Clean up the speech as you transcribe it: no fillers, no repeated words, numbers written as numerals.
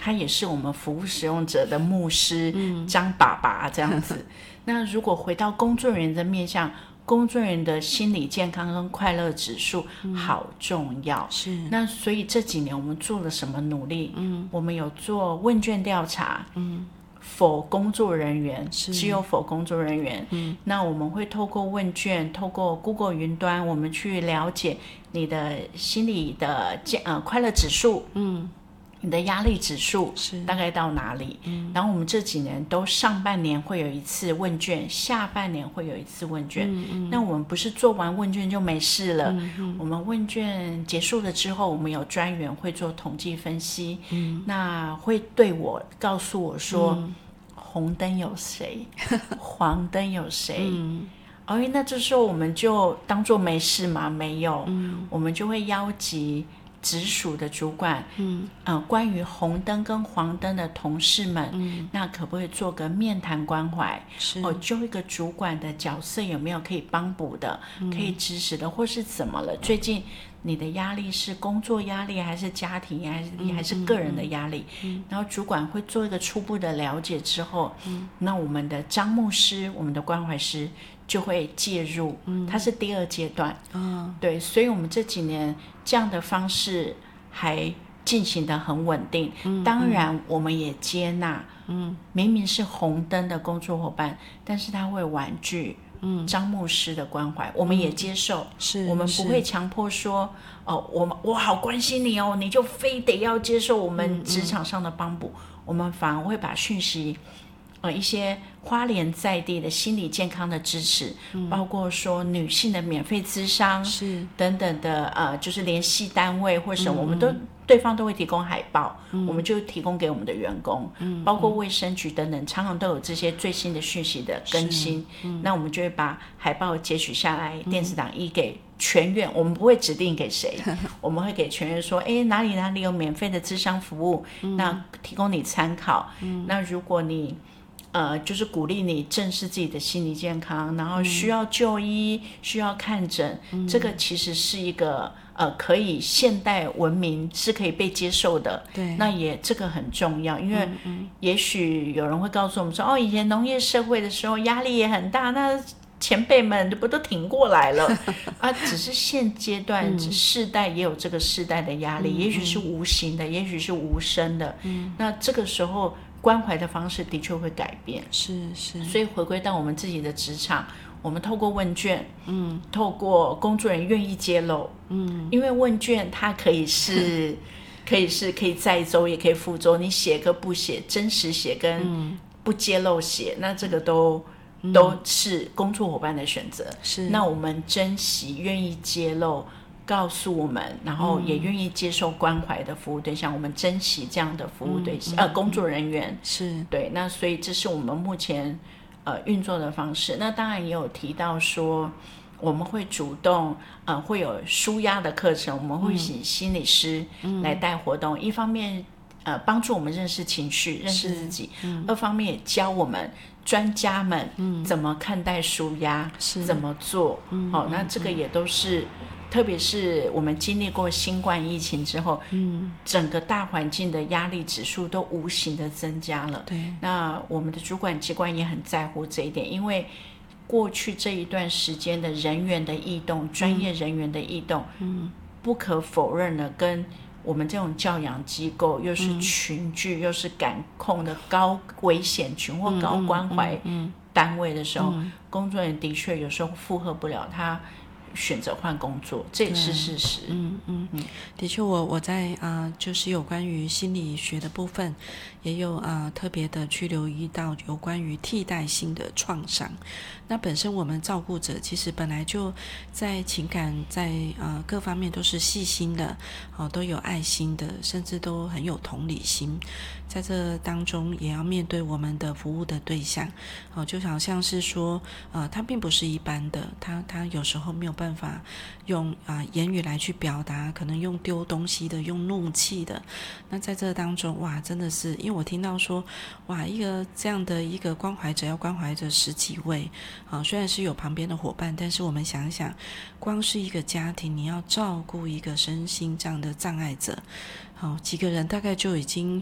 他也是我们服务使用者的牧师，张爸爸这样子。那如果回到工作人员的面向，工作人员的心理健康跟快乐指数好重要。 是。 那所以这几年我们做了什么努力？我们有做问卷调查，否工作人员，只有否工作人员。那我们会透过问卷，透过 Google 云端，我们去了解你的心理的快乐指数，你的压力指数大概到哪里？然后我们这几年都上半年会有一次问卷，下半年会有一次问卷。那我们不是做完问卷就没事了，我们问卷结束了之后，我们有专员会做统计分析，那会告诉我说，红灯有谁，黄灯有谁。那这时候我们就当作没事嘛，没有，我们就会邀集直属的主管，关于红灯跟黄灯的同事们，那可不可以做个面谈关怀？就一个主管的角色有没有可以帮补的，可以支持的，或是怎么了？最近你的压力是工作压力，还是家庭压力，还是个人的压力？然后主管会做一个初步的了解之后，那我们的张牧师，我们的关怀师就会介入，它是第2阶段。对，所以我们这几年这样的方式还进行得很稳定。当然我们也接纳，明明是红灯的工作伙伴，但是他会婉拒张牧师的关怀，我们也接受，我们不会强迫说，我好关心你哦，你就非得要接受我们职场上的帮补。我们反而会把讯息，一些花莲在地的心理健康的支持，包括说女性的免费咨商等等的，就是联系单位或什么，我们对方都会提供海报，我们就提供给我们的员工，包括卫生局等等，常常都有这些最新的讯息的更新。那我们就会把海报截取下来，电子档给全员，我们不会指定给谁，我们会给全员说，哪里哪里有免费的咨商服务，那提供你参考。那如果你就是鼓励你正视自己的心理健康，然后需要就医，需要看诊，这个其实是一个可以现代文明是可以被接受的。 对， 那也这个很重要，因为也许有人会告诉我们说，以前农业社会的时候压力也很大，那前辈们不都挺过来了只是现阶段世代也有这个世代的压力，也许是无形的，也许是无声的。那这个时候关怀的方式的确会改变。 是。 所以回归到我们自己的职场，我们透过问卷，透过工作人员愿意揭露，因为问卷它可以是可以载舟也可以覆舟，你写跟不写，真实写跟不揭露写，那这个都是工作伙伴的选择。那我们珍惜愿意揭露告诉我们，然后也愿意接受关怀的服务对象，我们珍惜这样的服务对象，工作人员。对，那所以这是我们目前运作的方式。那当然也有提到说，我们会主动会有抒压的课程，我们会请心理师来带活动，一方面帮助我们认识情绪，认识自己，二方面也教我们专家们怎么看待抒压，怎么做。那这个也都是，特别是我们经历过新冠疫情之后，整个大环境的压力指数都无形的增加了。 对， 那我们的主管机关也很在乎这一点，因为过去这一段时间的人员的异动，专业人员的异动，不可否认的，跟我们这种教养机构又是群聚，又是感控的高危险群或高关怀单位的时候，工作人员的确有时候负荷不了，他选择换工作，这也是事实。 的确我在就是有关于心理学的部分也有特别的去留意到有关于替代性的创伤。那本身我们照顾者其实本来就在情感在各方面都是细心的，都有爱心的，甚至都很有同理心，在这当中也要面对我们的服务的对象，就好像是说他并不是一般的，他有时候没有办法用言语来去表达，可能用丢东西的，用怒气的。那在这当中哇，真的是因为我听到说哇，一个这样的一个关怀者要关怀着10几位，虽然是有旁边的伙伴，但是我们想一想，光是一个家庭你要照顾一个身心这样的障碍者，几个人大概就已经